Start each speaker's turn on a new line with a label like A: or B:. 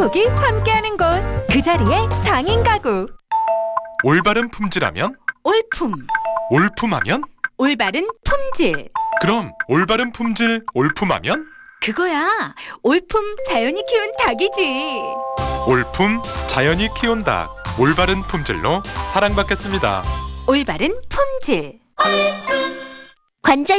A: 행복이 함께하는 곳, 그 자리에 장인 가구.
B: 올바른 품질하면?
C: 올품.
B: 올품하면?
C: 올바른 품질.
B: 그럼 올바른 품질 올품하면?
C: 그거야. 올품 자연이 키운 닭이지.
B: 올품 자연이 키운 닭, 올바른 품질로 사랑받겠습니다.
C: 올바른 품질.
D: 관절